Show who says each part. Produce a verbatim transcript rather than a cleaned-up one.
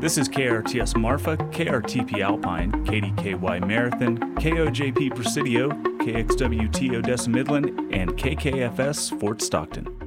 Speaker 1: This is K R T S Marfa, K R T P Alpine, K D K Y Marathon, K O J P Presidio, K X W T Odessa Midland, and K K F S Fort Stockton.